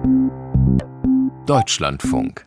Deutschlandfunk.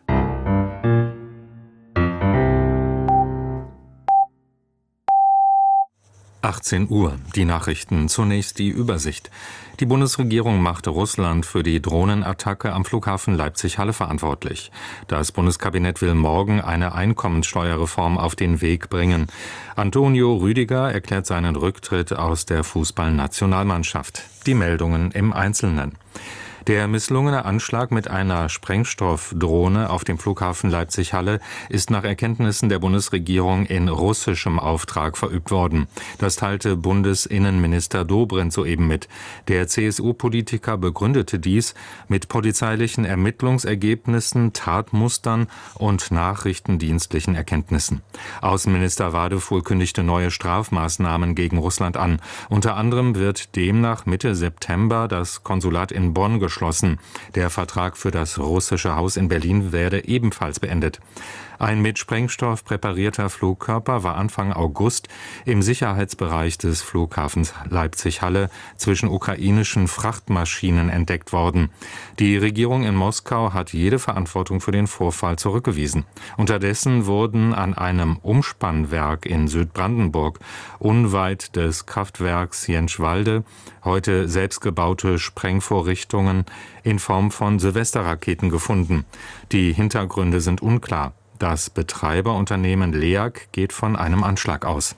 Uhr, die Nachrichten. Zunächst die Übersicht. Die Bundesregierung machte Russland für die Drohnenattacke am Flughafen Leipzig-Halle verantwortlich. Das Bundeskabinett will morgen eine Einkommensteuerreform auf den Weg bringen. Antonio Rüdiger erklärt seinen Rücktritt aus der Fußballnationalmannschaft. Die Meldungen im Einzelnen. Der misslungene Anschlag mit einer Sprengstoffdrohne auf dem Flughafen Leipzig-Halle ist nach Erkenntnissen der Bundesregierung in russischem Auftrag verübt worden. Das teilte Bundesinnenminister Dobrindt soeben mit. Der CSU-Politiker begründete dies mit polizeilichen Ermittlungsergebnissen, Tatmustern und nachrichtendienstlichen Erkenntnissen. Außenminister Wadefuhl kündigte neue Strafmaßnahmen gegen Russland an. Unter anderem wird demnach Mitte September das Konsulat in Bonn geschlossen. Der Vertrag für das russische Haus in Berlin werde ebenfalls beendet. Ein mit Sprengstoff präparierter Flugkörper war Anfang August im Sicherheitsbereich des Flughafens Leipzig-Halle zwischen ukrainischen Frachtmaschinen entdeckt worden. Die Regierung in Moskau hat jede Verantwortung für den Vorfall zurückgewiesen. Unterdessen wurden an einem Umspannwerk in Südbrandenburg, unweit des Kraftwerks Jenschwalde, heute selbstgebaute Sprengvorrichtungen in Form von Silvesterraketen gefunden. Die Hintergründe sind unklar. Das Betreiberunternehmen LEAG geht von einem Anschlag aus.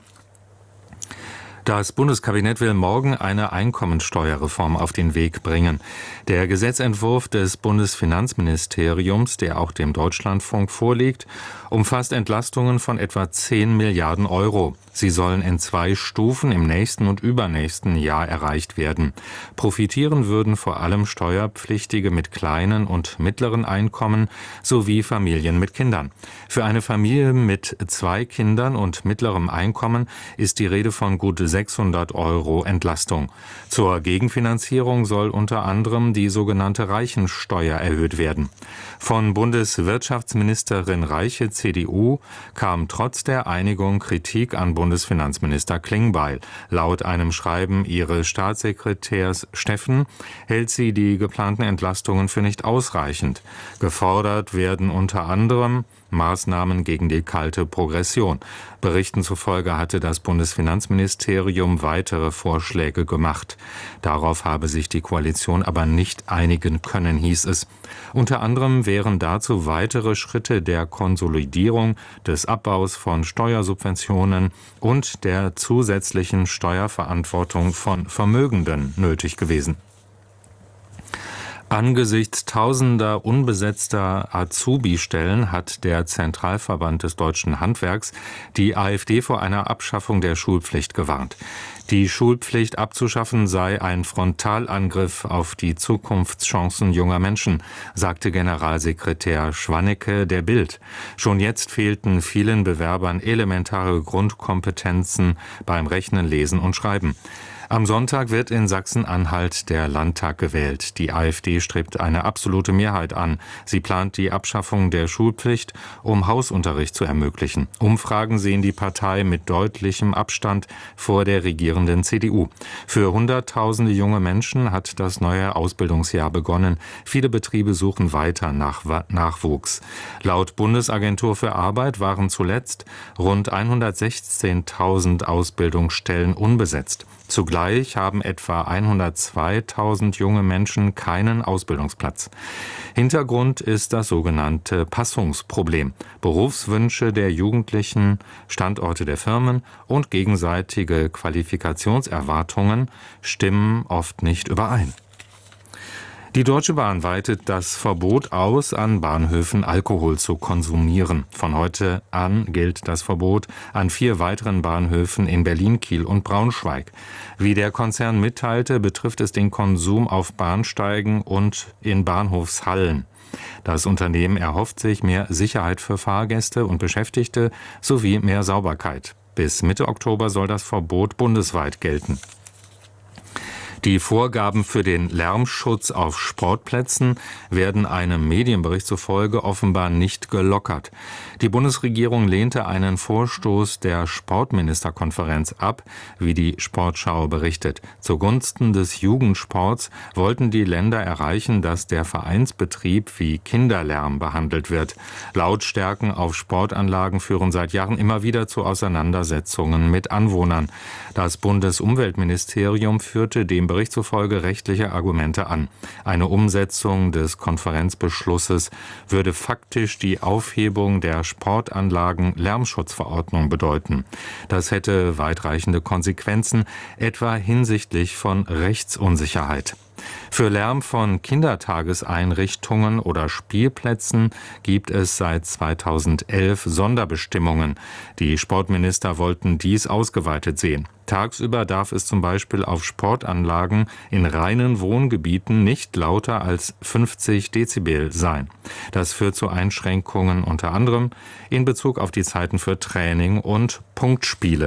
Das Bundeskabinett will morgen eine Einkommensteuerreform auf den Weg bringen. Der Gesetzentwurf des Bundesfinanzministeriums, der auch dem Deutschlandfunk vorliegt, umfasst Entlastungen von etwa 10 Milliarden Euro. Sie sollen in 2 Stufen im nächsten und übernächsten Jahr erreicht werden. Profitieren würden vor allem Steuerpflichtige mit kleinen und mittleren Einkommen sowie Familien mit Kindern. Für eine Familie mit 2 Kindern und mittlerem Einkommen ist die Rede von gut 600 Euro Entlastung. Zur Gegenfinanzierung soll unter anderem die sogenannte Reichensteuer erhöht werden. Von Bundeswirtschaftsministerin Reiche, CDU, kam trotz der Einigung Kritik an Bundesfinanzminister Klingbeil. Laut einem Schreiben ihres Staatssekretärs Steffen hält sie die geplanten Entlastungen für nicht ausreichend. Gefordert werden unter anderem Maßnahmen gegen die kalte Progression. Berichten zufolge hatte das Bundesfinanzministerium weitere Vorschläge gemacht. Darauf habe sich die Koalition aber nicht einigen können, hieß es. Unter anderem wären dazu weitere Schritte der Konsolidierung, des Abbaus von Steuersubventionen und der zusätzlichen Steuerverantwortung von Vermögenden nötig gewesen. Angesichts tausender unbesetzter Azubi-Stellen hat der Zentralverband des deutschen Handwerks die AfD vor einer Abschaffung der Schulpflicht gewarnt. Die Schulpflicht abzuschaffen sei ein Frontalangriff auf die Zukunftschancen junger Menschen, sagte Generalsekretär Schwannecke der Bild. Schon jetzt fehlten vielen Bewerbern elementare Grundkompetenzen beim Rechnen, Lesen und Schreiben. Am Sonntag wird in Sachsen-Anhalt der Landtag gewählt. Die AfD strebt eine absolute Mehrheit an. Sie plant die Abschaffung der Schulpflicht, um Hausunterricht zu ermöglichen. Umfragen sehen die Partei mit deutlichem Abstand vor der regierenden CDU. Für Hunderttausende junge Menschen hat das neue Ausbildungsjahr begonnen. Viele Betriebe suchen weiter nach Nachwuchs. Laut Bundesagentur für Arbeit waren zuletzt rund 116.000 Ausbildungsstellen unbesetzt. Zugleich haben etwa 102.000 junge Menschen keinen Ausbildungsplatz. Hintergrund ist das sogenannte Passungsproblem. Berufswünsche der Jugendlichen, Standorte der Firmen und gegenseitige Qualifikationserwartungen stimmen oft nicht überein. Die Deutsche Bahn weitet das Verbot aus, an Bahnhöfen Alkohol zu konsumieren. Von heute an gilt das Verbot an 4 weiteren Bahnhöfen in Berlin, Kiel und Braunschweig. Wie der Konzern mitteilte, betrifft es den Konsum auf Bahnsteigen und in Bahnhofshallen. Das Unternehmen erhofft sich mehr Sicherheit für Fahrgäste und Beschäftigte sowie mehr Sauberkeit. Bis Mitte Oktober soll das Verbot bundesweit gelten. Die Vorgaben für den Lärmschutz auf Sportplätzen werden einem Medienbericht zufolge offenbar nicht gelockert. Die Bundesregierung lehnte einen Vorstoß der Sportministerkonferenz ab, wie die Sportschau berichtet. Zugunsten des Jugendsports wollten die Länder erreichen, dass der Vereinsbetrieb wie Kinderlärm behandelt wird. Lautstärken auf Sportanlagen führen seit Jahren immer wieder zu Auseinandersetzungen mit Anwohnern. Das Bundesumweltministerium führte dem Bericht zufolge rechtliche Argumente an. Eine Umsetzung des Konferenzbeschlusses würde faktisch die Aufhebung der Sportanlagen-Lärmschutzverordnung bedeuten. Das hätte weitreichende Konsequenzen, etwa hinsichtlich von Rechtsunsicherheit. Für Lärm von Kindertageseinrichtungen oder Spielplätzen gibt es seit 2011 Sonderbestimmungen. Die Sportminister wollten dies ausgeweitet sehen. Tagsüber darf es zum Beispiel auf Sportanlagen in reinen Wohngebieten nicht lauter als 50 Dezibel sein. Das führt zu Einschränkungen unter anderem in Bezug auf die Zeiten für Training und Punktspiele.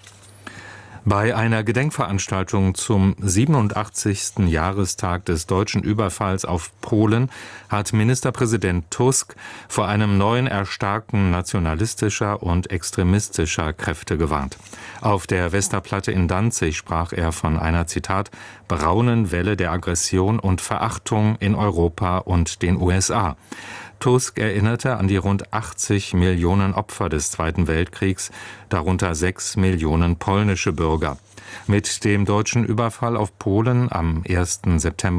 Bei einer Gedenkveranstaltung zum 87. Jahrestag des deutschen Überfalls auf Polen hat Ministerpräsident Tusk vor einem neuen Erstarken nationalistischer und extremistischer Kräfte gewarnt. Auf der Westerplatte in Danzig sprach er von einer, Zitat, braunen Welle der Aggression und Verachtung in Europa und den USA. Tusk erinnerte an die rund 80 Millionen Opfer des Zweiten Weltkriegs, darunter 6 Millionen polnische Bürger. Mit dem deutschen Überfall auf Polen am 1. September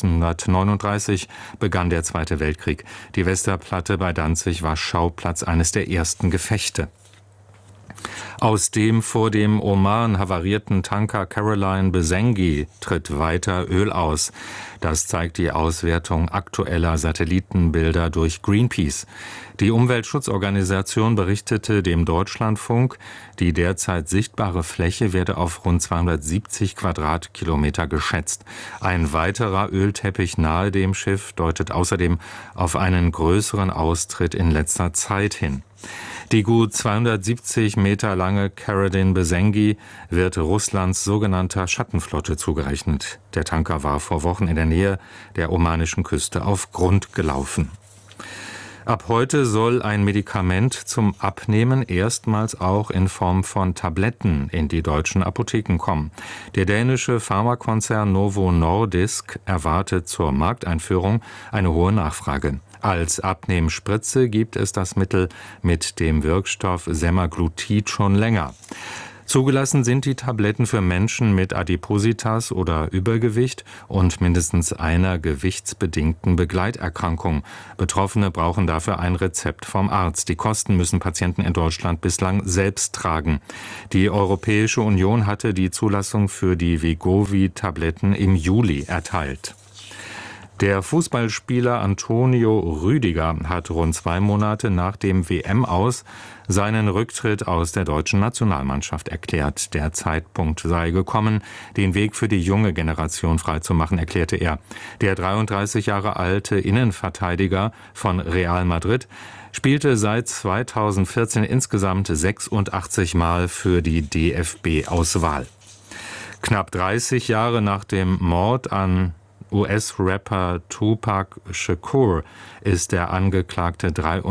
1939 begann der Zweite Weltkrieg. Die Westerplatte bei Danzig war Schauplatz eines der ersten Gefechte. Aus dem vor dem Oman havarierten Tanker Caroline Besengi tritt weiter Öl aus. Das zeigt die Auswertung aktueller Satellitenbilder durch Greenpeace. Die Umweltschutzorganisation berichtete dem Deutschlandfunk, die derzeit sichtbare Fläche werde auf rund 270 Quadratkilometer geschätzt. Ein weiterer Ölteppich nahe dem Schiff deutet außerdem auf einen größeren Austritt in letzter Zeit hin. Die gut 270 Meter lange Caroline Besengi wird Russlands sogenannter Schattenflotte zugerechnet. Der Tanker war vor Wochen in der Nähe der omanischen Küste auf Grund gelaufen. Ab heute soll ein Medikament zum Abnehmen erstmals auch in Form von Tabletten in die deutschen Apotheken kommen. Der dänische Pharmakonzern Novo Nordisk erwartet zur Markteinführung eine hohe Nachfrage. Als Abnehmspritze gibt es das Mittel mit dem Wirkstoff Semaglutid schon länger. Zugelassen sind die Tabletten für Menschen mit Adipositas oder Übergewicht und mindestens einer gewichtsbedingten Begleiterkrankung. Betroffene brauchen dafür ein Rezept vom Arzt. Die Kosten müssen Patienten in Deutschland bislang selbst tragen. Die Europäische Union hatte die Zulassung für die Wegovy-Tabletten im Juli erteilt. Der Fußballspieler Antonio Rüdiger hat rund 2 Monate nach dem WM-Aus seinen Rücktritt aus der deutschen Nationalmannschaft erklärt. Der Zeitpunkt sei gekommen, den Weg für die junge Generation freizumachen, erklärte er. Der 33 Jahre alte Innenverteidiger von Real Madrid spielte seit 2014 insgesamt 86 Mal für die DFB-Auswahl. Knapp 30 Jahre nach dem Mord an US-Rapper Tupac Shakur ist der angeklagte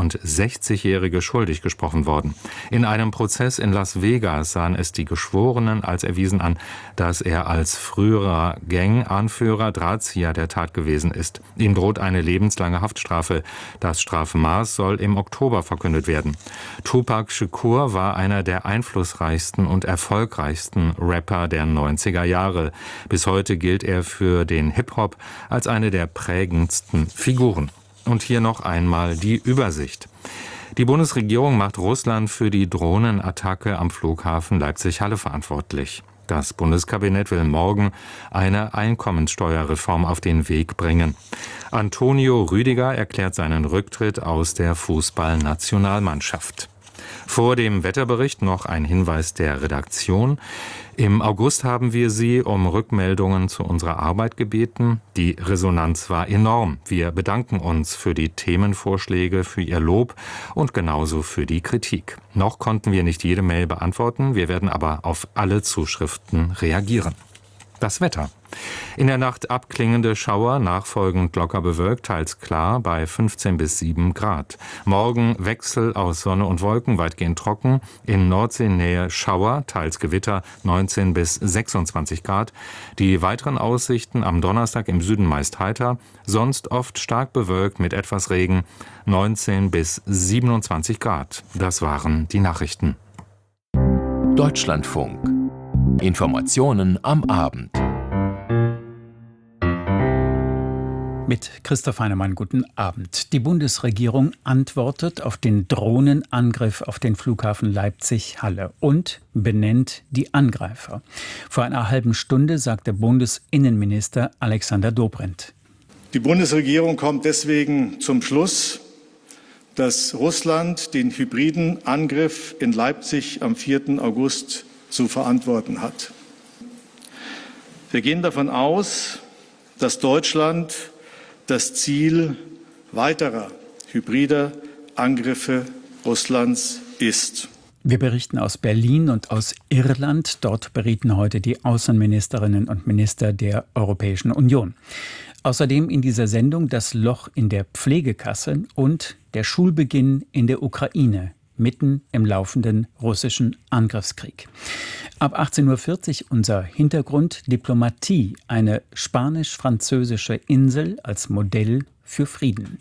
63-Jährige schuldig gesprochen worden. In einem Prozess in Las Vegas sahen es die Geschworenen als erwiesen an, dass er als früherer Gang-Anführer Drahtzieher der Tat gewesen ist. Ihm droht eine lebenslange Haftstrafe. Das Strafmaß soll im Oktober verkündet werden. Tupac Shakur war einer der einflussreichsten und erfolgreichsten Rapper der 90er Jahre. Bis heute gilt er für den Hip-Hop als eine der prägendsten Figuren. Und hier noch einmal die Übersicht. Die Bundesregierung macht Russland für die Drohnenattacke am Flughafen Leipzig-Halle verantwortlich. Das Bundeskabinett will morgen eine Einkommensteuerreform auf den Weg bringen. Antonio Rüdiger erklärt seinen Rücktritt aus der Fußballnationalmannschaft. Vor dem Wetterbericht noch ein Hinweis der Redaktion. Im August haben wir Sie um Rückmeldungen zu unserer Arbeit gebeten. Die Resonanz war enorm. Wir bedanken uns für die Themenvorschläge, für Ihr Lob und genauso für die Kritik. Noch konnten wir nicht jede Mail beantworten. Wir werden aber auf alle Zuschriften reagieren. Das Wetter. In der Nacht abklingende Schauer, nachfolgend locker bewölkt, teils klar bei 15 bis 7 Grad. Morgen Wechsel aus Sonne und Wolken, weitgehend trocken. In Nordseenähe Schauer, teils Gewitter, 19 bis 26 Grad. Die weiteren Aussichten am Donnerstag im Süden meist heiter, sonst oft stark bewölkt mit etwas Regen, 19 bis 27 Grad. Das waren die Nachrichten. Deutschlandfunk. Informationen am Abend. Mit Christoph Heinemann, guten Abend. Die Bundesregierung antwortet auf den Drohnenangriff auf den Flughafen Leipzig-Halle und benennt die Angreifer. Vor einer halben Stunde sagte Bundesinnenminister Alexander Dobrindt. Die Bundesregierung kommt deswegen zum Schluss, dass Russland den hybriden Angriff in Leipzig am 4. August zu verantworten hat. Wir gehen davon aus, dass Deutschland das Ziel weiterer hybrider Angriffe Russlands ist. Wir berichten aus Berlin und aus Irland. Dort berieten heute die Außenministerinnen und Minister der Europäischen Union. Außerdem in dieser Sendung das Loch in der Pflegekasse und der Schulbeginn in der Ukraine, mitten im laufenden russischen Angriffskrieg. Ab 18.40 Uhr unser Hintergrund Diplomatie, eine spanisch-französische Insel als Modell für Frieden.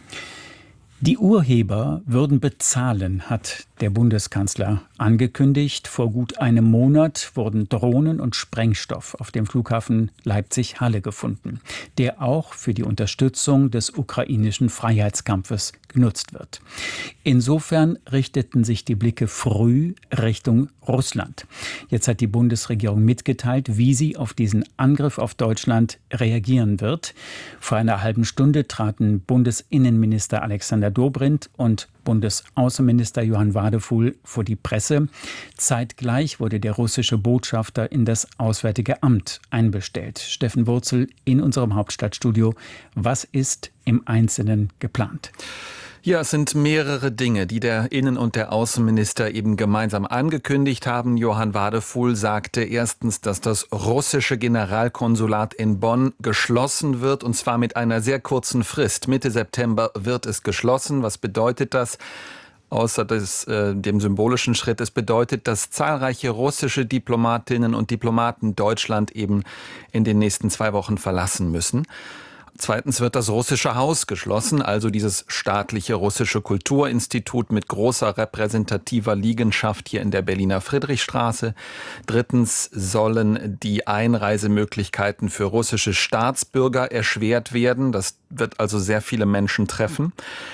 Die Urheber würden bezahlen, hat der Bundeskanzler angekündigt. Vor gut einem Monat wurden Drohnen und Sprengstoff auf dem Flughafen Leipzig-Halle gefunden, der auch für die Unterstützung des ukrainischen Freiheitskampfes genutzt wird. Insofern richteten sich die Blicke früh Richtung Russland. Jetzt hat die Bundesregierung mitgeteilt, wie sie auf diesen Angriff auf Deutschland reagieren wird. Vor einer halben Stunde traten Bundesinnenminister Alexander Dobrindt und Bundesaußenminister Johann Wadefuhl vor die Presse. Zeitgleich wurde der russische Botschafter in das Auswärtige Amt einbestellt. Steffen Wurzel in unserem Hauptstadtstudio. Was ist im Einzelnen geplant? Ja, es sind mehrere Dinge, die der Innen- und der Außenminister eben gemeinsam angekündigt haben. Johann Wadefuhl sagte erstens, dass das russische Generalkonsulat in Bonn geschlossen wird, und zwar mit einer sehr kurzen Frist. Mitte September wird es geschlossen. Was bedeutet das? Außer dem symbolischen Schritt. Es bedeutet, dass zahlreiche russische Diplomatinnen und Diplomaten Deutschland eben in den nächsten 2 Wochen verlassen müssen. Zweitens wird das Russische Haus geschlossen, also dieses staatliche russische Kulturinstitut mit großer repräsentativer Liegenschaft hier in der Berliner Friedrichstraße. Drittens sollen die Einreisemöglichkeiten für russische Staatsbürger erschwert werden. Das wird also sehr viele Menschen treffen.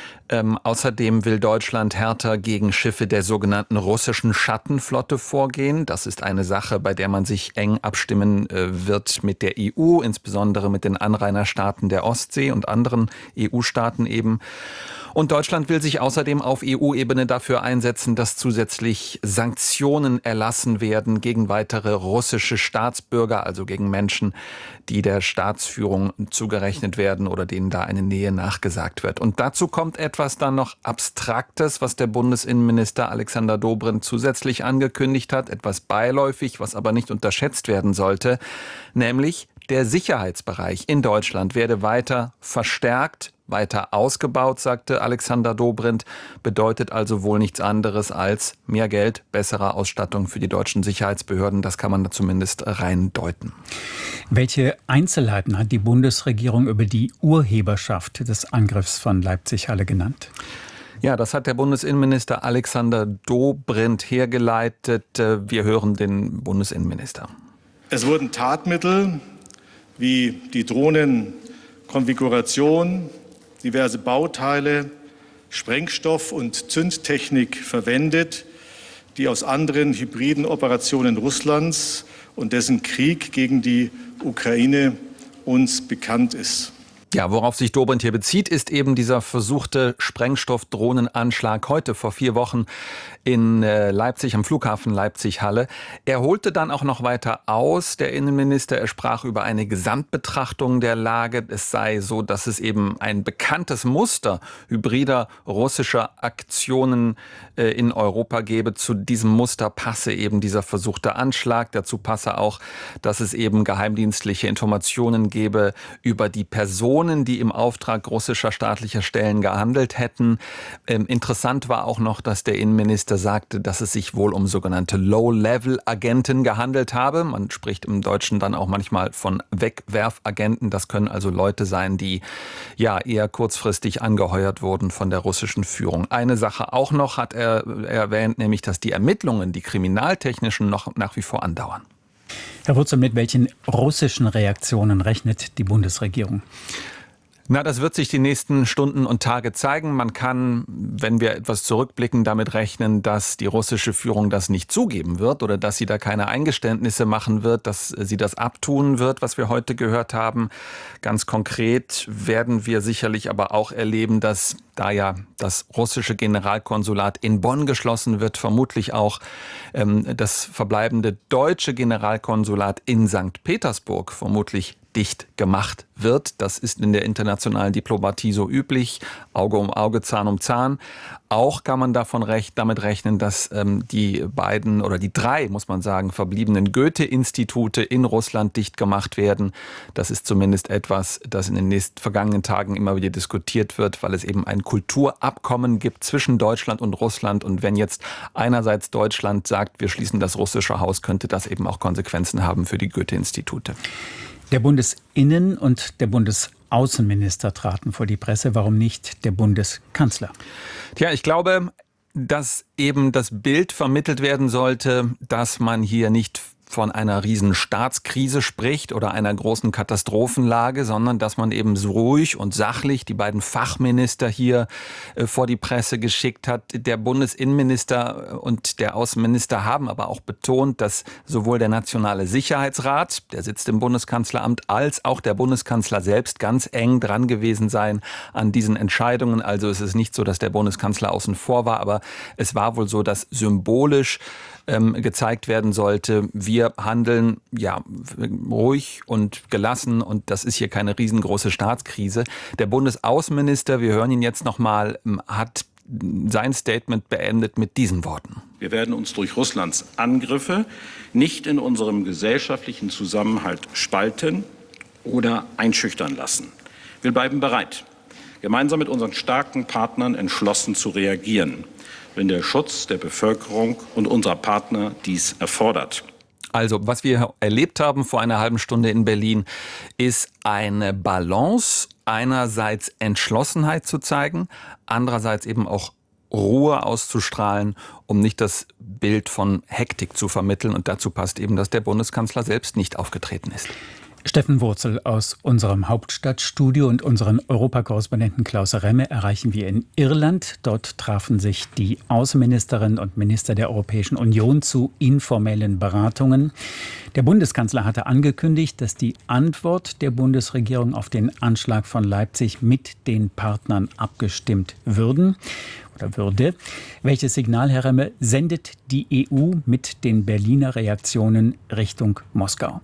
Außerdem will Deutschland härter gegen Schiffe der sogenannten russischen Schattenflotte vorgehen. Das ist eine Sache, bei der man sich eng abstimmen wird mit der EU, insbesondere mit den Anrainerstaaten der Ostsee und anderen EU-Staaten eben. Und Deutschland will sich außerdem auf EU-Ebene dafür einsetzen, dass zusätzlich Sanktionen erlassen werden gegen weitere russische Staatsbürger, also gegen Menschen, die der Staatsführung zugerechnet werden oder denen da eine Nähe nachgesagt wird. Und dazu kommt etwas dann noch Abstraktes, was der Bundesinnenminister Alexander Dobrindt zusätzlich angekündigt hat, etwas beiläufig, was aber nicht unterschätzt werden sollte, nämlich der Sicherheitsbereich in Deutschland werde weiter verstärkt, weiter ausgebaut, sagte Alexander Dobrindt, bedeutet also wohl nichts anderes als mehr Geld, bessere Ausstattung für die deutschen Sicherheitsbehörden. Das kann man da zumindest rein deuten. Welche Einzelheiten hat die Bundesregierung über die Urheberschaft des Angriffs von Leipzig-Halle genannt? Ja, das hat der Bundesinnenminister Alexander Dobrindt hergeleitet. Wir hören den Bundesinnenminister. Es wurden Tatmittel wie die Drohnenkonfiguration, diverse Bauteile, Sprengstoff und Zündtechnik verwendet, die aus anderen hybriden Operationen Russlands und dessen Krieg gegen die Ukraine uns bekannt ist. Ja, worauf sich Dobrindt hier bezieht, ist eben dieser versuchte Sprengstoffdrohnenanschlag heute vor 4 Wochen in Leipzig, am Flughafen Leipzig-Halle. Er holte dann auch noch weiter aus, der Innenminister. Er sprach über eine Gesamtbetrachtung der Lage. Es sei so, dass es eben ein bekanntes Muster hybrider russischer Aktionen in Europa gebe. Zu diesem Muster passe eben dieser versuchte Anschlag. Dazu passe auch, dass es eben geheimdienstliche Informationen gebe über die Personen, die im Auftrag russischer staatlicher Stellen gehandelt hätten. Interessant war auch noch, dass der Innenminister sagte, dass es sich wohl um sogenannte Low-Level-Agenten gehandelt habe. Man spricht im Deutschen dann auch manchmal von Wegwerfagenten. Das können also Leute sein, die ja eher kurzfristig angeheuert wurden von der russischen Führung. Eine Sache auch noch hat er erwähnt, nämlich, dass die Ermittlungen, die kriminaltechnischen, noch nach wie vor andauern. Herr Wurzel, mit welchen russischen Reaktionen rechnet die Bundesregierung? Na, das wird sich die nächsten Stunden und Tage zeigen. Man kann, wenn wir etwas zurückblicken, damit rechnen, dass die russische Führung das nicht zugeben wird oder dass sie da keine Eingeständnisse machen wird, dass sie das abtun wird, was wir heute gehört haben. Ganz konkret werden wir sicherlich aber auch erleben, dass da ja das russische Generalkonsulat in Bonn geschlossen wird, vermutlich auch das verbleibende deutsche Generalkonsulat in St. Petersburg vermutlich dicht gemacht wird. Das ist in der internationalen Diplomatie so üblich. Auge um Auge, Zahn um Zahn. Auch kann man damit rechnen, dass die beiden oder die 3, muss man sagen, verbliebenen Goethe-Institute in Russland dicht gemacht werden. Das ist zumindest etwas, das in den vergangenen Tagen immer wieder diskutiert wird, weil es eben ein Kulturabkommen gibt zwischen Deutschland und Russland. Und wenn jetzt einerseits Deutschland sagt, wir schließen das russische Haus, könnte das eben auch Konsequenzen haben für die Goethe-Institute. Der Bundesinnen- und der Bundesaußenminister traten vor die Presse. Warum nicht der Bundeskanzler? Tja, ich glaube, dass eben das Bild vermittelt werden sollte, dass man hier nicht von einer riesen Staatskrise spricht oder einer großen Katastrophenlage, sondern dass man eben so ruhig und sachlich die beiden Fachminister hier vor die Presse geschickt hat. Der Bundesinnenminister und der Außenminister haben aber auch betont, dass sowohl der Nationale Sicherheitsrat, der sitzt im Bundeskanzleramt, als auch der Bundeskanzler selbst ganz eng dran gewesen seien an diesen Entscheidungen. Also es ist nicht so, dass der Bundeskanzler außen vor war, aber es war wohl so, dass symbolisch gezeigt werden sollte, wir handeln ja ruhig und gelassen und das ist hier keine riesengroße Staatskrise. Der Bundesaußenminister, wir hören ihn jetzt nochmal, hat sein Statement beendet mit diesen Worten. Wir werden uns durch Russlands Angriffe nicht in unserem gesellschaftlichen Zusammenhalt spalten oder einschüchtern lassen. Wir bleiben bereit, gemeinsam mit unseren starken Partnern entschlossen zu reagieren, wenn der Schutz der Bevölkerung und unserer Partner dies erfordert. Also, was wir erlebt haben vor einer halben Stunde in Berlin, ist eine Balance, einerseits Entschlossenheit zu zeigen, andererseits eben auch Ruhe auszustrahlen, um nicht das Bild von Hektik zu vermitteln. Und dazu passt eben, dass der Bundeskanzler selbst nicht aufgetreten ist. Steffen Wurzel aus unserem Hauptstadtstudio und unseren Europakorrespondenten Klaus Remme erreichen wir in Irland. Dort trafen sich die Außenministerinnen und Minister der Europäischen Union zu informellen Beratungen. Der Bundeskanzler hatte angekündigt, dass die Antwort der Bundesregierung auf den Anschlag von Leipzig mit den Partnern abgestimmt würde. Welches Signal, Herr Remme, sendet die EU mit den Berliner Reaktionen Richtung Moskau?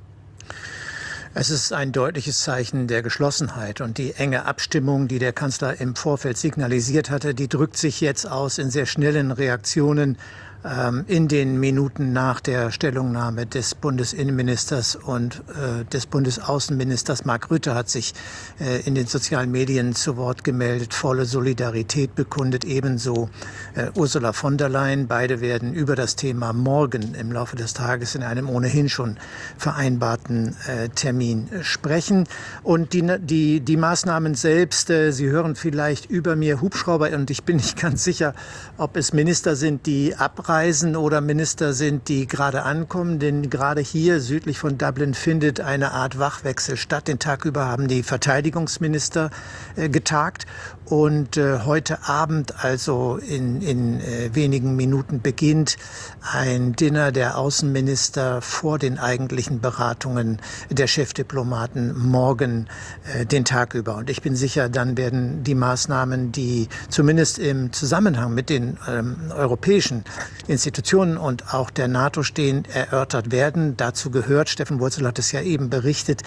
Es ist ein deutliches Zeichen der Geschlossenheit und die enge Abstimmung, die der Kanzler im Vorfeld signalisiert hatte, die drückt sich jetzt aus in sehr schnellen Reaktionen in den Minuten nach der Stellungnahme des Bundesinnenministers und des Bundesaußenministers. Mark Rutte hat sich in den sozialen Medien zu Wort gemeldet, volle Solidarität bekundet, ebenso Ursula von der Leyen. Beide werden über das Thema morgen im Laufe des Tages in einem ohnehin schon vereinbarten Termin sprechen. Und die Maßnahmen selbst, Sie hören vielleicht über mir Hubschrauber und ich bin nicht ganz sicher, ob es Minister sind, die abreisen abreisen oder Minister sind, die gerade ankommen. Denn gerade hier südlich von Dublin findet eine Art Wachwechsel statt. Den Tag über haben die Verteidigungsminister getagt. Und heute Abend, also in wenigen Minuten, beginnt ein Dinner der Außenminister vor den eigentlichen Beratungen der Chefdiplomaten morgen den Tag über. Und ich bin sicher, dann werden die Maßnahmen, die zumindest im Zusammenhang mit den europäischen Institutionen und auch der NATO stehen, erörtert werden. Dazu gehört, Steffen Wurzel hat es ja eben berichtet,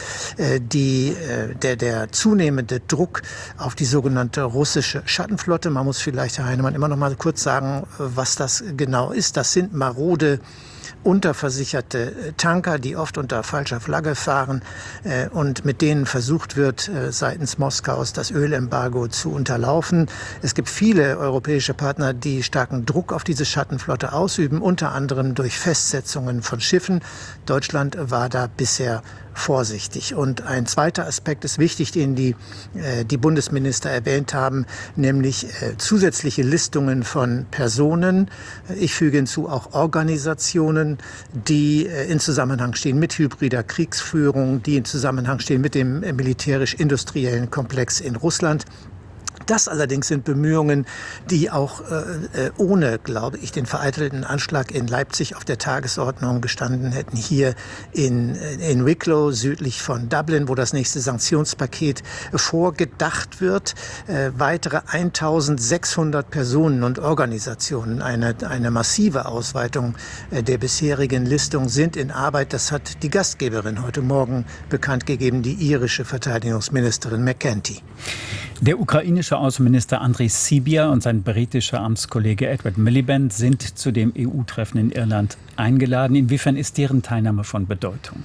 der zunehmende Druck auf die sogenannte russische Schattenflotte. Man muss vielleicht, Herr Heinemann, immer noch mal kurz sagen, was das genau ist. Das sind marode, unterversicherte Tanker, die oft unter falscher Flagge fahren und mit denen versucht wird, seitens Moskaus das Ölembargo zu unterlaufen. Es gibt viele europäische Partner, die starken Druck auf diese Schattenflotte ausüben, unter anderem durch Festsetzungen von Schiffen. Deutschland war da bisher vorsichtig. Und ein zweiter Aspekt ist wichtig, den die Bundesminister erwähnt haben, nämlich zusätzliche Listungen von Personen. Ich füge hinzu auch Organisationen, die in Zusammenhang stehen mit hybrider Kriegsführung, die in Zusammenhang stehen mit dem militärisch-industriellen Komplex in Russland. Das allerdings sind Bemühungen, die auch ohne, glaube ich, den vereitelten Anschlag in Leipzig auf der Tagesordnung gestanden hätten. Hier in Wicklow, südlich von Dublin, wo das nächste Sanktionspaket vorgedacht wird. Weitere 1600 Personen und Organisationen, eine massive Ausweitung der bisherigen Listung sind in Arbeit. Das hat die Gastgeberin heute Morgen bekannt gegeben, die irische Verteidigungsministerin McEntee. Der ukrainische Außenminister Andriy Sybiha und sein britischer Amtskollege Edward Miliband sind zu dem EU-Treffen in Irland eingeladen. Inwiefern ist deren Teilnahme von Bedeutung?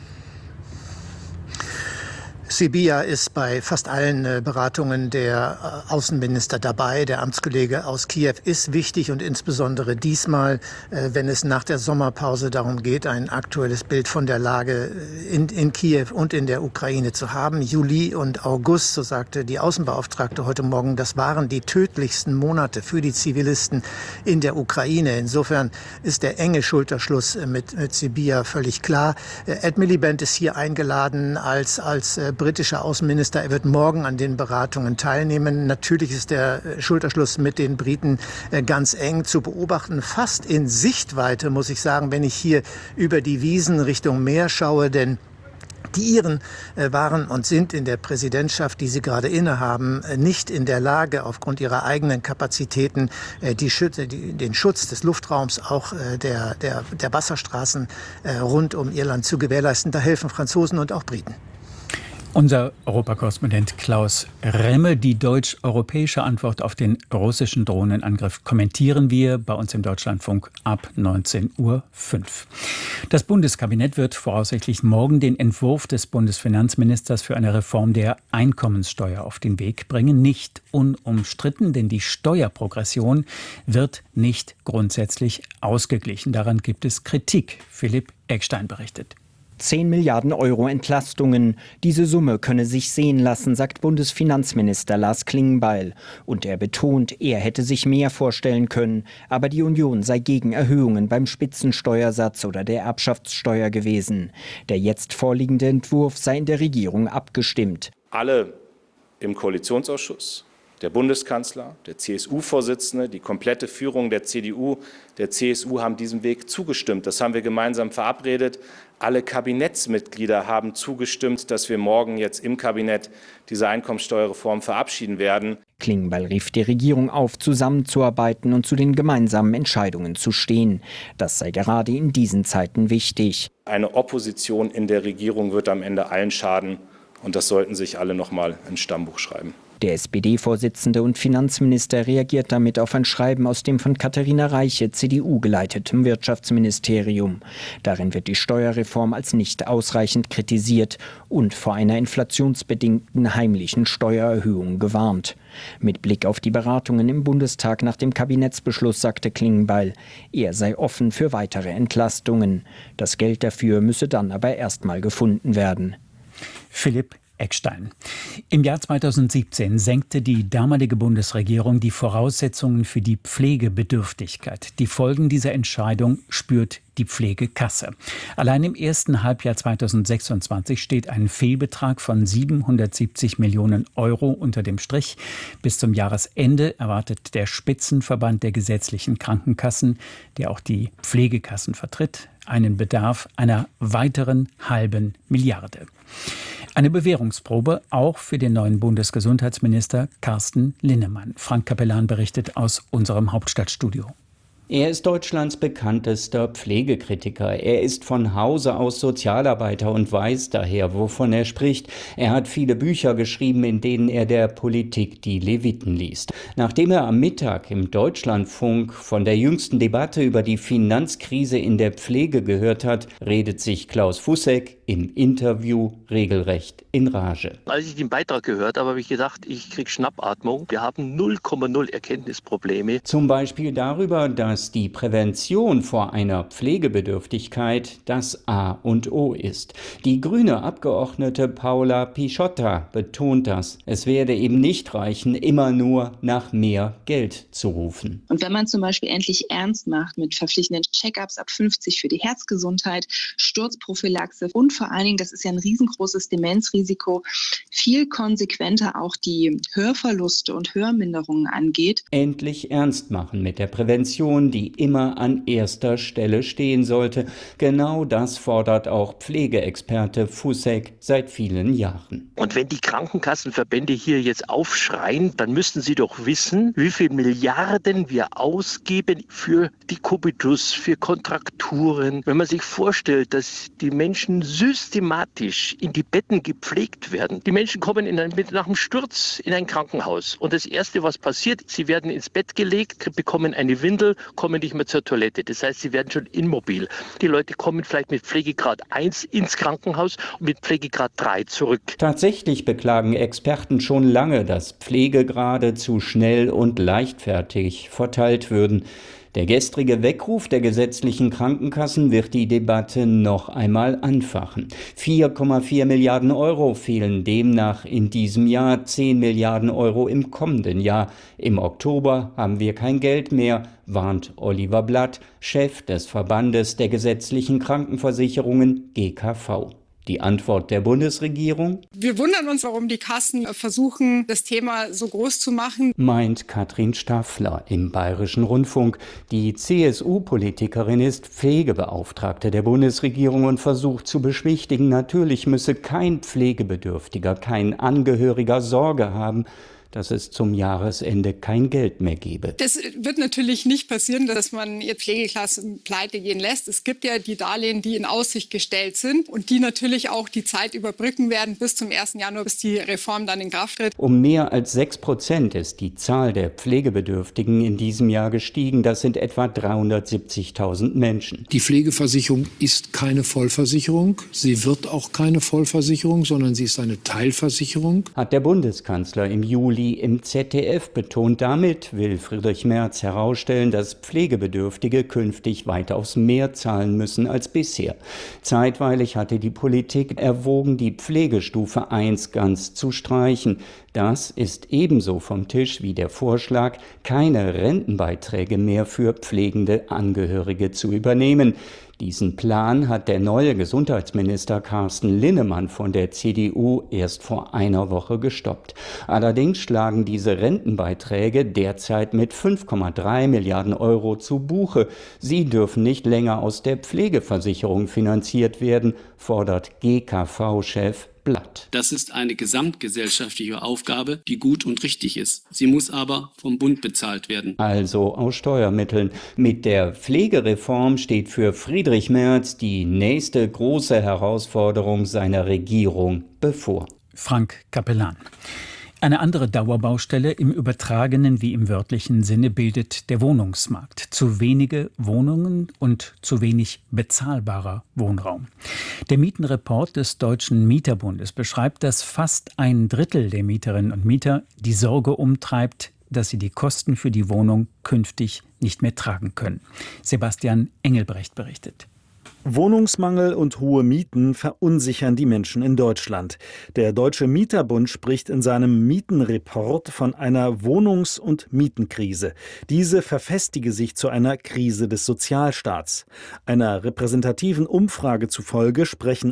Sybiha ist bei fast allen Beratungen der Außenminister dabei. Der Amtskollege aus Kiew ist wichtig und insbesondere diesmal, wenn es nach der Sommerpause darum geht, ein aktuelles Bild von der Lage in Kiew und in der Ukraine zu haben. Juli und August, so sagte die Außenbeauftragte heute Morgen, das waren die tödlichsten Monate für die Zivilisten in der Ukraine. Insofern ist der enge Schulterschluss mit Sybiha völlig klar. Ed Miliband ist hier eingeladen als britischer Außenminister. Er wird morgen an den Beratungen teilnehmen. Natürlich ist der Schulterschluss mit den Briten ganz eng zu beobachten. Fast in Sichtweite, muss ich sagen, wenn ich hier über die Wiesen Richtung Meer schaue, denn die Iren waren und sind in der Präsidentschaft, die sie gerade innehaben, nicht in der Lage, aufgrund ihrer eigenen Kapazitäten den Schutz des Luftraums, auch der Wasserstraßen rund um Irland zu gewährleisten. Da helfen Franzosen und auch Briten. Unser Europakorrespondent Klaus Remme, die deutsch-europäische Antwort auf den russischen Drohnenangriff kommentieren wir bei uns im Deutschlandfunk ab 19:05 Uhr. Das Bundeskabinett wird voraussichtlich morgen den Entwurf des Bundesfinanzministers für eine Reform der Einkommenssteuer auf den Weg bringen. Nicht unumstritten, denn die Steuerprogression wird nicht grundsätzlich ausgeglichen. Daran gibt es Kritik. Philipp Eckstein berichtet. 10 Milliarden Euro Entlastungen. Diese Summe könne sich sehen lassen, sagt Bundesfinanzminister Lars Klingbeil. Und er betont, er hätte sich mehr vorstellen können. Aber die Union sei gegen Erhöhungen beim Spitzensteuersatz oder der Erbschaftssteuer gewesen. Der jetzt vorliegende Entwurf sei in der Regierung abgestimmt. Alle im Koalitionsausschuss, der Bundeskanzler, der CSU-Vorsitzende, die komplette Führung der CDU, der CSU haben diesem Weg zugestimmt. Das haben wir gemeinsam verabredet. Alle Kabinettsmitglieder haben zugestimmt, dass wir morgen jetzt im Kabinett diese Einkommensteuerreform verabschieden werden. Klingbeil rief die Regierung auf, zusammenzuarbeiten und zu den gemeinsamen Entscheidungen zu stehen. Das sei gerade in diesen Zeiten wichtig. Eine Opposition in der Regierung wird am Ende allen schaden. Und das sollten sich alle noch mal ins Stammbuch schreiben. Der SPD-Vorsitzende und Finanzminister reagiert damit auf ein Schreiben aus dem von Katharina Reiche, CDU geleiteten Wirtschaftsministerium. Darin wird die Steuerreform als nicht ausreichend kritisiert und vor einer inflationsbedingten heimlichen Steuererhöhung gewarnt. Mit Blick auf die Beratungen im Bundestag nach dem Kabinettsbeschluss sagte Klingbeil, er sei offen für weitere Entlastungen. Das Geld dafür müsse dann aber erstmal gefunden werden. Philipp Eckstein. Im Jahr 2017 senkte die damalige Bundesregierung die Voraussetzungen für die Pflegebedürftigkeit. Die Folgen dieser Entscheidung spürt die Pflegekasse. Allein im ersten Halbjahr 2026 steht ein Fehlbetrag von 770 Millionen Euro unter dem Strich. Bis zum Jahresende erwartet der Spitzenverband der gesetzlichen Krankenkassen, der auch die Pflegekassen vertritt, einen Bedarf einer weiteren halben Milliarde. Eine Bewährungsprobe auch für den neuen Bundesgesundheitsminister Carsten Linnemann. Frank Capellan berichtet aus unserem Hauptstadtstudio. Er ist Deutschlands bekanntester Pflegekritiker. Er ist von Hause aus Sozialarbeiter und weiß daher, wovon er spricht. Er hat viele Bücher geschrieben, in denen er der Politik die Leviten liest. Nachdem er am Mittag im Deutschlandfunk von der jüngsten Debatte über die Finanzkrise in der Pflege gehört hat, redet sich Klaus Fussek im Interview regelrecht in Rage. Als ich den Beitrag gehört habe, habe ich gedacht, ich kriege Schnappatmung. Wir haben 0,0 Erkenntnisprobleme. Zum Beispiel darüber, dass die Prävention vor einer Pflegebedürftigkeit das A und O ist. Die grüne Abgeordnete Paula Pisciotta betont das. Es werde eben nicht reichen, immer nur nach mehr Geld zu rufen. Und wenn man zum Beispiel endlich ernst macht mit verpflichtenden Check-ups ab 50 für die Herzgesundheit, Sturzprophylaxe und vor allen Dingen, das ist ja ein riesengroßes Demenzrisiko, viel konsequenter auch die Hörverluste und Hörminderungen angeht. Endlich ernst machen mit der Prävention, die immer an erster Stelle stehen sollte. Genau das fordert auch Pflegeexperte Fussek seit vielen Jahren. Und wenn die Krankenkassenverbände hier jetzt aufschreien, dann müssten sie doch wissen, wie viel Milliarden wir ausgeben für Dekubitus, für Kontrakturen. Wenn man sich vorstellt, dass die Menschen systematisch in die Betten gepflegt werden. Die Menschen kommen nach dem Sturz in ein Krankenhaus und das Erste, was passiert, sie werden ins Bett gelegt, bekommen eine Windel, kommen nicht mehr zur Toilette. Das heißt, sie werden schon immobil. Die Leute kommen vielleicht mit Pflegegrad 1 ins Krankenhaus und mit Pflegegrad 3 zurück. Tatsächlich beklagen Experten schon lange, dass Pflegegrade zu schnell und leichtfertig verteilt würden. Der gestrige Weckruf der gesetzlichen Krankenkassen wird die Debatte noch einmal anfachen. 4,4 Milliarden Euro fehlen demnach in diesem Jahr, 10 Milliarden Euro im kommenden Jahr. Im Oktober haben wir kein Geld mehr, warnt Oliver Blatt, Chef des Verbandes der gesetzlichen Krankenversicherungen GKV. Die Antwort der Bundesregierung? Wir wundern uns, warum die Kassen versuchen, das Thema so groß zu machen, meint Katrin Staffler im Bayerischen Rundfunk. Die CSU-Politikerin ist Pflegebeauftragte der Bundesregierung und versucht zu beschwichtigen, natürlich müsse kein Pflegebedürftiger, kein Angehöriger Sorge haben, dass es zum Jahresende kein Geld mehr gebe. Das wird natürlich nicht passieren, dass man ihr Pflegeklassen pleite gehen lässt. Es gibt ja die Darlehen, die in Aussicht gestellt sind und die natürlich auch die Zeit überbrücken werden bis zum 1. Januar, bis die Reform dann in Kraft tritt. Um mehr als 6% ist die Zahl der Pflegebedürftigen in diesem Jahr gestiegen. Das sind etwa 370.000 Menschen. Die Pflegeversicherung ist keine Vollversicherung. Sie wird auch keine Vollversicherung, sondern sie ist eine Teilversicherung. Hat der Bundeskanzler im Juli im ZDF betont. Damit will Friedrich Merz herausstellen, dass Pflegebedürftige künftig weitaus mehr zahlen müssen als bisher. Zeitweilig hatte die Politik erwogen, die Pflegestufe 1 ganz zu streichen. Das ist ebenso vom Tisch wie der Vorschlag, keine Rentenbeiträge mehr für pflegende Angehörige zu übernehmen. Diesen Plan hat der neue Gesundheitsminister Carsten Linnemann von der CDU erst vor einer Woche gestoppt. Allerdings schlagen diese Rentenbeiträge derzeit mit 5,3 Milliarden Euro zu Buche. Sie dürfen nicht länger aus der Pflegeversicherung finanziert werden, fordert GKV-Chef Blatt. Das ist eine gesamtgesellschaftliche Aufgabe, die gut und richtig ist. Sie muss aber vom Bund bezahlt werden. Also aus Steuermitteln. Mit der Pflegereform steht für Friedrich Merz die nächste große Herausforderung seiner Regierung bevor. Frank Capellan. Eine andere Dauerbaustelle im übertragenen wie im wörtlichen Sinne bildet der Wohnungsmarkt. Zu wenige Wohnungen und zu wenig bezahlbarer Wohnraum. Der Mietenreport des Deutschen Mieterbundes beschreibt, dass fast ein Drittel der Mieterinnen und Mieter die Sorge umtreibt, dass sie die Kosten für die Wohnung künftig nicht mehr tragen können. Sebastian Engelbrecht berichtet. Wohnungsmangel und hohe Mieten verunsichern die Menschen in Deutschland. Der Deutsche Mieterbund spricht in seinem Mietenreport von einer Wohnungs- und Mietenkrise. Diese verfestige sich zu einer Krise des Sozialstaats. Einer repräsentativen Umfrage zufolge sprechen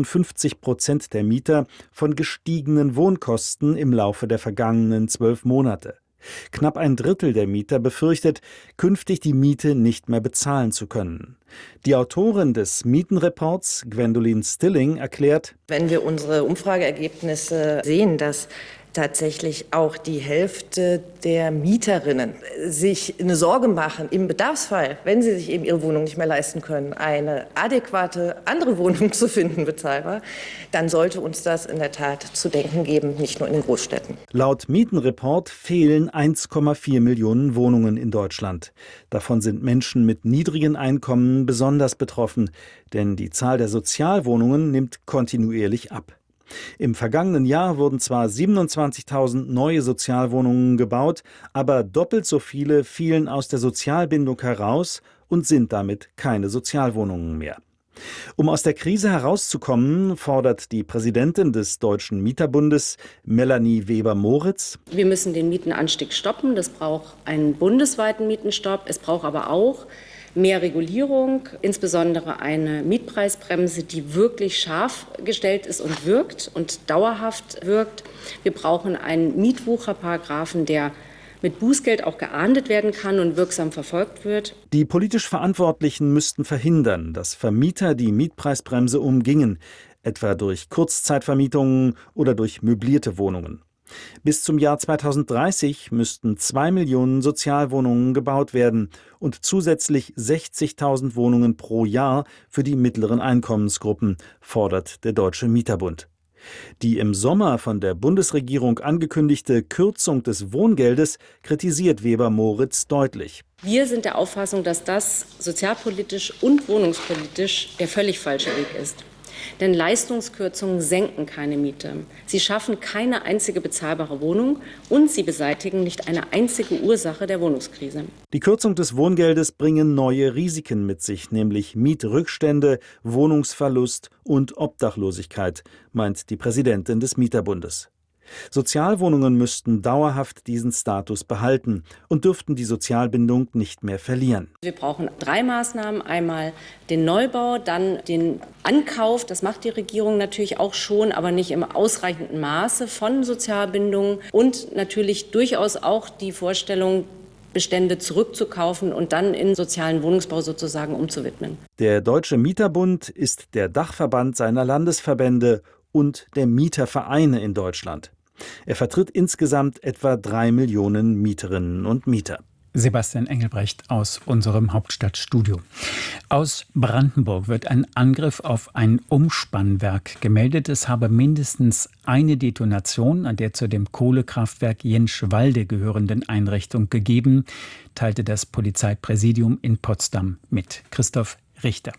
58% der Mieter von gestiegenen Wohnkosten im Laufe der vergangenen 12 Monate. Knapp ein Drittel der Mieter befürchtet, künftig die Miete nicht mehr bezahlen zu können. Die Autorin des Mietenreports, Gwendolyn Stilling, erklärt: Wenn wir unsere Umfrageergebnisse sehen, dass tatsächlich auch die Hälfte der Mieterinnen sich eine Sorge machen, im Bedarfsfall, wenn sie sich eben ihre Wohnung nicht mehr leisten können, eine adäquate andere Wohnung zu finden, bezahlbar, dann sollte uns das in der Tat zu denken geben, nicht nur in den Großstädten. Laut Mietenreport fehlen 1,4 Millionen Wohnungen in Deutschland. Davon sind Menschen mit niedrigen Einkommen besonders betroffen, denn die Zahl der Sozialwohnungen nimmt kontinuierlich ab. Im vergangenen Jahr wurden zwar 27.000 neue Sozialwohnungen gebaut, aber doppelt so viele fielen aus der Sozialbindung heraus und sind damit keine Sozialwohnungen mehr. Um aus der Krise herauszukommen, fordert die Präsidentin des Deutschen Mieterbundes, Melanie Weber-Moritz: Wir müssen den Mietenanstieg stoppen. Das braucht einen bundesweiten Mietenstopp. Es braucht aber auch mehr Regulierung, insbesondere eine Mietpreisbremse, die wirklich scharf gestellt ist und wirkt und dauerhaft wirkt. Wir brauchen einen Mietwucherparagraphen, der mit Bußgeld auch geahndet werden kann und wirksam verfolgt wird. Die politisch Verantwortlichen müssten verhindern, dass Vermieter die Mietpreisbremse umgingen, etwa durch Kurzzeitvermietungen oder durch möblierte Wohnungen. Bis zum Jahr 2030 müssten 2 Millionen Sozialwohnungen gebaut werden und zusätzlich 60.000 Wohnungen pro Jahr für die mittleren Einkommensgruppen, fordert der Deutsche Mieterbund. Die im Sommer von der Bundesregierung angekündigte Kürzung des Wohngeldes kritisiert Weber-Moritz deutlich. Wir sind der Auffassung, dass das sozialpolitisch und wohnungspolitisch der völlig falsche Weg ist. Denn Leistungskürzungen senken keine Miete. Sie schaffen keine einzige bezahlbare Wohnung und sie beseitigen nicht eine einzige Ursache der Wohnungskrise. Die Kürzung des Wohngeldes bringen neue Risiken mit sich, nämlich Mietrückstände, Wohnungsverlust und Obdachlosigkeit, meint die Präsidentin des Mieterbundes. Sozialwohnungen müssten dauerhaft diesen Status behalten und dürften die Sozialbindung nicht mehr verlieren. Wir brauchen 3 Maßnahmen. Einmal den Neubau, dann den Ankauf, das macht die Regierung natürlich auch schon, aber nicht im ausreichenden Maße von Sozialbindungen und natürlich durchaus auch die Vorstellung, Bestände zurückzukaufen und dann in sozialen Wohnungsbau sozusagen umzuwidmen. Der Deutsche Mieterbund ist der Dachverband seiner Landesverbände und der Mietervereine in Deutschland. Er vertritt insgesamt etwa 3 Millionen Mieterinnen und Mieter. Sebastian Engelbrecht aus unserem Hauptstadtstudio. Aus Brandenburg wird ein Angriff auf ein Umspannwerk gemeldet. Es habe mindestens eine Detonation an der zu dem Kohlekraftwerk Jenschwalde gehörenden Einrichtung gegeben, teilte das Polizeipräsidium in Potsdam mit. Christoph Richter.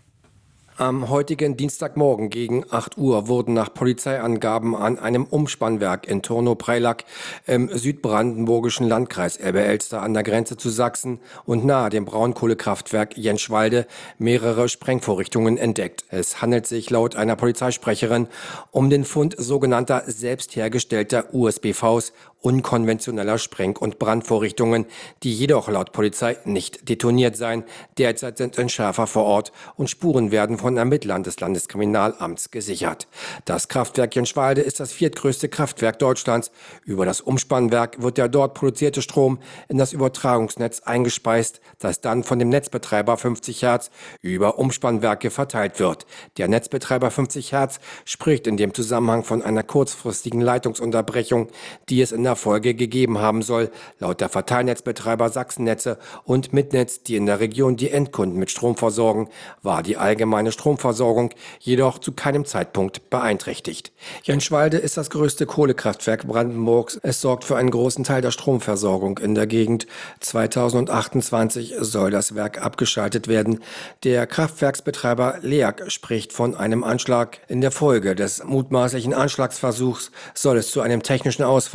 Am heutigen Dienstagmorgen gegen 8 Uhr wurden nach Polizeiangaben an einem Umspannwerk in Turnow-Preilack im südbrandenburgischen Landkreis Elbe-Elster an der Grenze zu Sachsen und nahe dem Braunkohlekraftwerk Jenschwalde mehrere Sprengvorrichtungen entdeckt. Es handelt sich laut einer Polizeisprecherin um den Fund sogenannter selbst hergestellter USBVs, unkonventioneller Spreng- und Brandvorrichtungen, die jedoch laut Polizei nicht detoniert seien. Derzeit sind Entschärfer vor Ort und Spuren werden von Ermittlern des Landeskriminalamts gesichert. Das Kraftwerk Jenschwalde ist das 4. größte Kraftwerk Deutschlands. Über das Umspannwerk wird der dort produzierte Strom in das Übertragungsnetz eingespeist, das dann von dem Netzbetreiber 50 Hertz über Umspannwerke verteilt wird. Der Netzbetreiber 50 Hertz spricht in dem Zusammenhang von einer kurzfristigen Leitungsunterbrechung, die es in der Folge gegeben haben soll. Laut der Verteilnetzbetreiber Sachsennetze und Mitnetz, die in der Region die Endkunden mit Strom versorgen, war die allgemeine Stromversorgung jedoch zu keinem Zeitpunkt beeinträchtigt. Jenschwalde ist das größte Kohlekraftwerk Brandenburgs. Es sorgt für einen großen Teil der Stromversorgung in der Gegend. 2028 soll das Werk abgeschaltet werden. Der Kraftwerksbetreiber LEAG spricht von einem Anschlag. In der Folge des mutmaßlichen Anschlagsversuchs soll es zu einem technischen Ausfall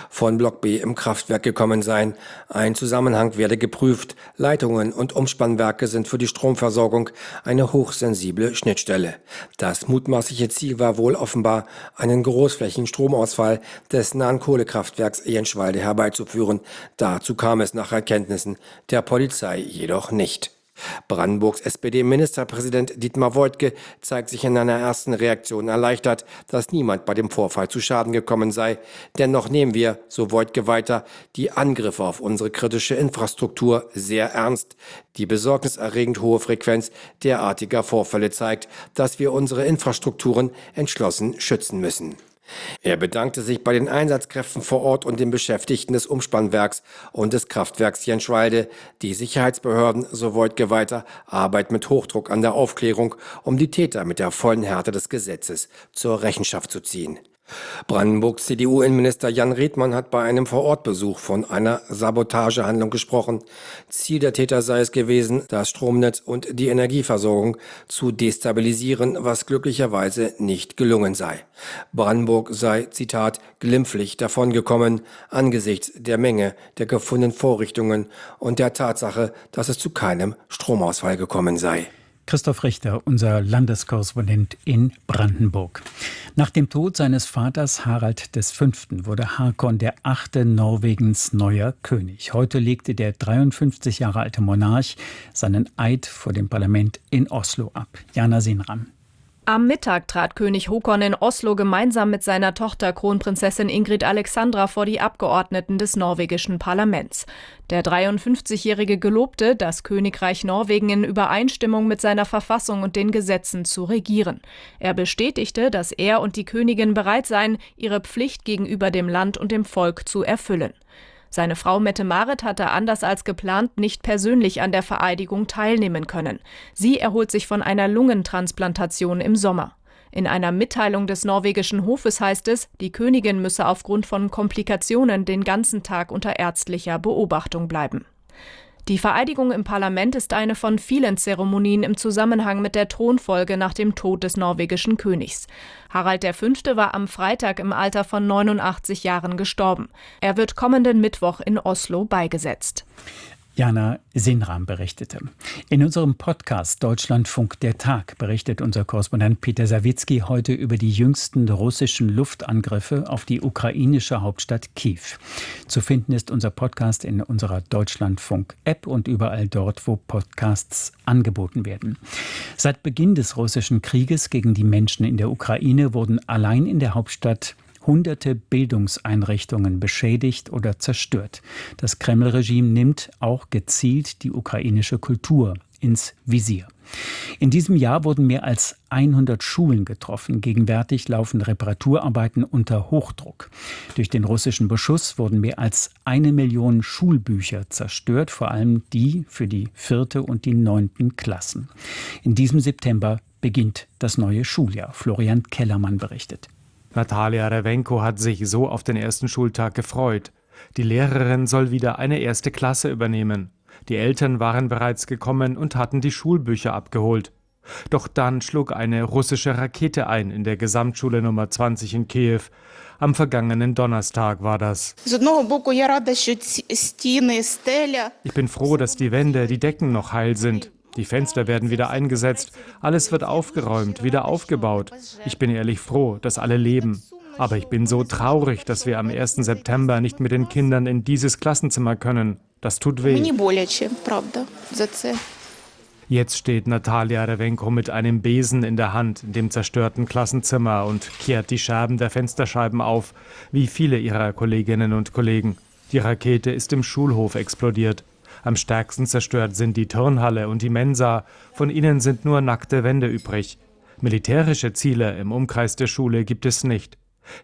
von Block B im Kraftwerk gekommen sein. Ein Zusammenhang werde geprüft. Leitungen und Umspannwerke sind für die Stromversorgung eine hochsensible Schnittstelle. Das mutmaßliche Ziel war wohl offenbar, einen großflächigen Stromausfall des nahen Kohlekraftwerks Jenschwalde herbeizuführen. Dazu kam es nach Erkenntnissen der Polizei jedoch nicht. Brandenburgs SPD-Ministerpräsident Dietmar Woidke zeigt sich in einer ersten Reaktion erleichtert, dass niemand bei dem Vorfall zu Schaden gekommen sei. Dennoch nehmen wir, so Woidke weiter, die Angriffe auf unsere kritische Infrastruktur sehr ernst. Die besorgniserregend hohe Frequenz derartiger Vorfälle zeigt, dass wir unsere Infrastrukturen entschlossen schützen müssen. Er bedankte sich bei den Einsatzkräften vor Ort und den Beschäftigten des Umspannwerks und des Kraftwerks Jenschwalde. Die Sicherheitsbehörden, so Woidke weiter, arbeiten mit Hochdruck an der Aufklärung, um die Täter mit der vollen Härte des Gesetzes zur Rechenschaft zu ziehen. Brandenburgs CDU-Innenminister Jan Redmann hat bei einem Vorortbesuch von einer Sabotagehandlung gesprochen. Ziel der Täter sei es gewesen, das Stromnetz und die Energieversorgung zu destabilisieren, was glücklicherweise nicht gelungen sei. Brandenburg sei, Zitat, glimpflich davongekommen angesichts der Menge der gefundenen Vorrichtungen und der Tatsache, dass es zu keinem Stromausfall gekommen sei. Christoph Richter, unser Landeskorrespondent in Brandenburg. Nach dem Tod seines Vaters Harald V. wurde Håkon VIII. Norwegens neuer König. Heute legte der 53 Jahre alte Monarch seinen Eid vor dem Parlament in Oslo ab. Jana Sinram. Am Mittag trat König Håkon in Oslo gemeinsam mit seiner Tochter Kronprinzessin Ingrid Alexandra vor die Abgeordneten des norwegischen Parlaments. Der 53-Jährige gelobte, das Königreich Norwegen in Übereinstimmung mit seiner Verfassung und den Gesetzen zu regieren. Er bestätigte, dass er und die Königin bereit seien, ihre Pflicht gegenüber dem Land und dem Volk zu erfüllen. Seine Frau Mette-Marit hatte anders als geplant nicht persönlich an der Vereidigung teilnehmen können. Sie erholt sich von einer Lungentransplantation im Sommer. In einer Mitteilung des norwegischen Hofes heißt es, die Königin müsse aufgrund von Komplikationen den ganzen Tag unter ärztlicher Beobachtung bleiben. Die Vereidigung im Parlament ist eine von vielen Zeremonien im Zusammenhang mit der Thronfolge nach dem Tod des norwegischen Königs. Harald V. war am Freitag im Alter von 89 Jahren gestorben. Er wird kommenden Mittwoch in Oslo beigesetzt. Jana Sinram berichtete. In unserem Podcast Deutschlandfunk der Tag berichtet unser Korrespondent Peter Sawicki heute über die jüngsten russischen Luftangriffe auf die ukrainische Hauptstadt Kiew. Zu finden ist unser Podcast in unserer Deutschlandfunk-App und überall dort, wo Podcasts angeboten werden. Seit Beginn des russischen Krieges gegen die Menschen in der Ukraine wurden allein in der Hauptstadt Hunderte Bildungseinrichtungen beschädigt oder zerstört. Das Kreml-Regime nimmt auch gezielt die ukrainische Kultur ins Visier. In diesem Jahr wurden mehr als 100 Schulen getroffen. Gegenwärtig laufen Reparaturarbeiten unter Hochdruck. Durch den russischen Beschuss wurden mehr als 1 Million Schulbücher zerstört, vor allem die für die 4. und die 9. Klassen. In diesem September beginnt das neue Schuljahr. Florian Kellermann berichtet. Natalia Rewenko hat sich so auf den ersten Schultag gefreut. Die Lehrerin soll wieder eine 1. Klasse übernehmen. Die Eltern waren bereits gekommen und hatten die Schulbücher abgeholt. Doch dann schlug eine russische Rakete ein in der Gesamtschule Nummer 20 in Kiew. Am vergangenen Donnerstag war das. Ich bin froh, dass die Wände, die Decken noch heil sind. Die Fenster werden wieder eingesetzt, alles wird aufgeräumt, wieder aufgebaut. Ich bin ehrlich froh, dass alle leben. Aber ich bin so traurig, dass wir am 1. September nicht mit den Kindern in dieses Klassenzimmer können. Das tut weh. Jetzt steht Natalia Rewenko mit einem Besen in der Hand in dem zerstörten Klassenzimmer und kehrt die Scherben der Fensterscheiben auf, wie viele ihrer Kolleginnen und Kollegen. Die Rakete ist im Schulhof explodiert. Am stärksten zerstört sind die Turnhalle und die Mensa. Von ihnen sind nur nackte Wände übrig. Militärische Ziele im Umkreis der Schule gibt es nicht.